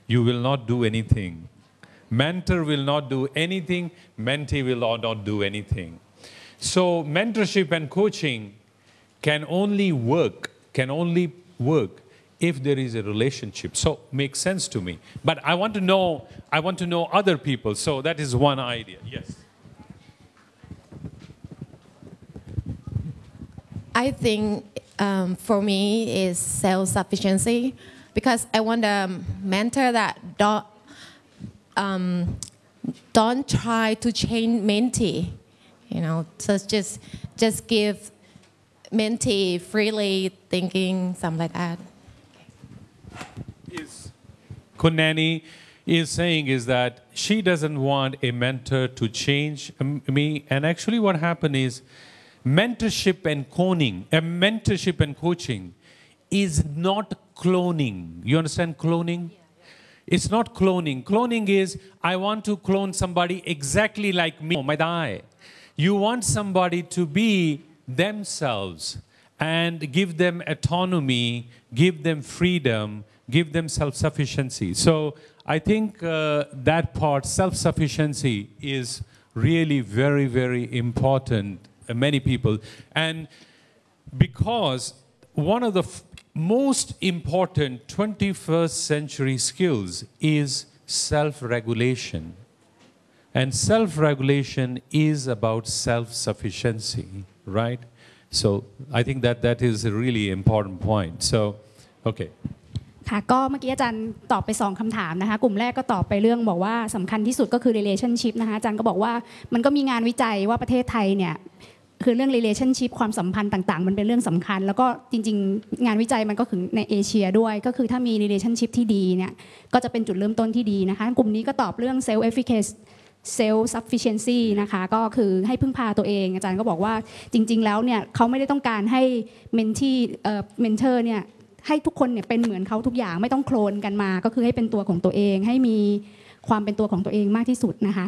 you will not do anything. Mentor will not do anything, mentee will not do anything. So mentorship and coaching can only work if there is a relationship. So makes sense to me. But I want to know other people. So that is one idea. Yes. I think for me is self-sufficiency, because I want a mentor that don't try to change mentee, so just give mentee freely thinking, something like that. Kunani is saying is that she doesn't want a mentor to change me, and actually what happened is mentorship and coaching is not cloning. You understand cloning? It's not cloning. Cloning is I want to clone somebody exactly like me.ไม่ได้ You want somebody to be themselves and give them autonomy, give them freedom, give them self-sufficiency. So I think that part, self-sufficiency, is really very, very important. Many people, and because one of the most important 21st century skills is self-regulation, and self-regulation is about self-sufficiency, right? So I think that is a really important point. So okay. ค่ะก็เมื่อกี้อาจารย์ตอบไป2คำถามนะคะกลุ่มแรกก็ตอบไปเรื่องบอกว่าสำคัญที่สุดก็คือ relationship นะคะอาจารย์ก็บอกว่ามันก็มีงานวิจัยว่าประเทศไทยเนี่ยคือเรื่อง relationship ความสัมพันธ์ต่างๆมันเป็นเรื่องสำคัญแล้วก็จริงๆงานวิจัยมันก็ถึงในเอเชียด้วยก็คือถ้ามี relationship ที่ดีเนี่ยก็จะเป็นจุดเริ่มต้นที่ดีนะคะกลุ่มนี้ก็ตอบเรื่อง self efficacy self sufficiency นะคะก็คือให้พึ่งพาตัวเองอาจารย์ก็บอกว่าจริงๆแล้วเนี่ยเขาไม่ได้ต้องการให้ mentee mentor เนี่ยให้ทุกคนเนี่ยเป็นเหมือนเขาทุกอย่างไม่ต้องโคลนกันมาก็คือให้เป็นตัวของตัวเองให้มีความเป็นตัวของตัวเองมากที่สุดนะคะ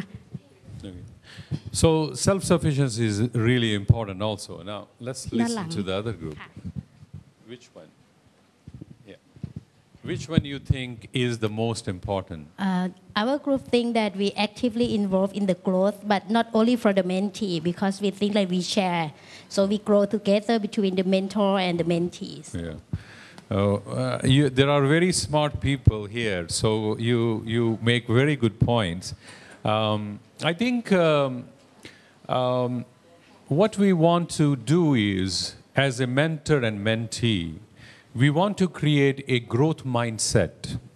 So self-sufficiency is really important also. Now let's listen to the other group. Which one? Yeah. Which one you think is the most important? Our group think that we actively involved in the growth, but not only for the mentee, because we think that we share. So we grow together between the mentor and the mentees. Yeah. There are very smart people here, so you make very good points. I think what we want to do is, as a mentor and mentee, we want to create a growth mindset.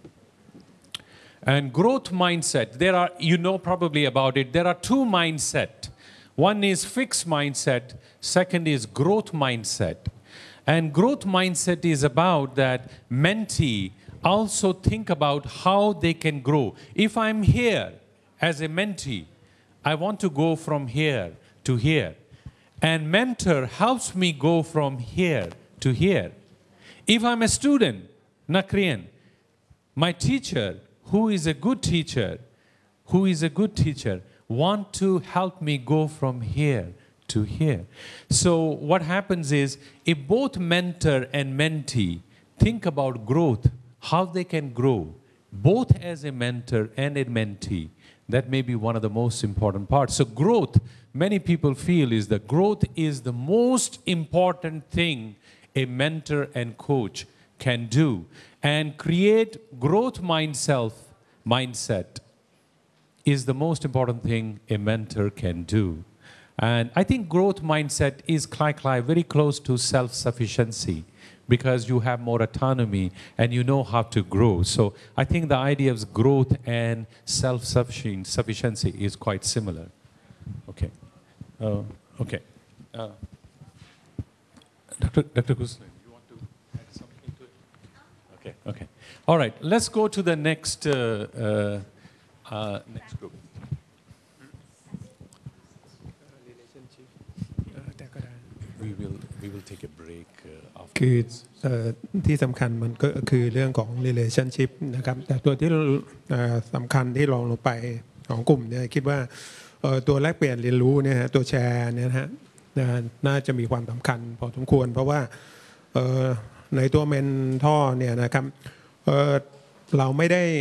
And growth mindset, you know probably about it, there are two mindsets. One is fixed mindset, second is growth mindset. And growth mindset is about that mentee also think about how they can grow. If I'm here as a mentee, I want to go from here to here. And mentor helps me go from here to here. If I'm a student, Nakriyan, my teacher, who is a good teacher, want to help me go from here to here. So what happens is, if both mentor and mentee think about growth, how they can grow, both as a mentor and a mentee, that may be one of the most important parts. So growth, many people feel, is that growth is the most important thing a mentor and coach can do, and create growth mindset is the most important thing a mentor can do. And I think growth mindset is very close to self-sufficiency, because you have more autonomy and you know how to grow. So I think the idea of growth and self-sufficiency is quite similar. Okay. Okay. Dr. Kuslan, you want to add something to it? Okay. Okay. All right. Let's go to the next group. We will take a break after คือที่สำคัญมันก็คือเรื่องของ relationship นะครับแต่ตัวที่สำคัญที่รองลงไปของกลุ่มเนี่ยคิดว่าตัวแลกเปลี่ยนเรียนรู้เนี่ยตัวแชร์เนี่ยนะฮะน่าจะมีความสำคัญพอสมควรเพราะว่าในตัวเมนทอร์เนี่ยนะครับเราไม่ได้